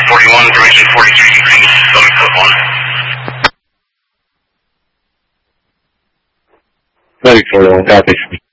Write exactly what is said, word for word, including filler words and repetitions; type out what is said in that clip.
forty-one, information forty-three degrees, going to one. Medic forty-one, copy.